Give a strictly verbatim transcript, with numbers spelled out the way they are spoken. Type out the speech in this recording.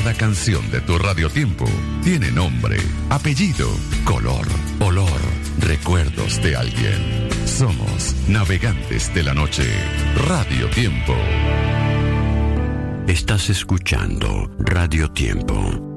Cada canción de tu radiotiempo tiene nombre, apellido, color, olor, recuerdos de alguien. Somos Navegantes de la Noche. Radio Tiempo. Estás escuchando Radio Tiempo.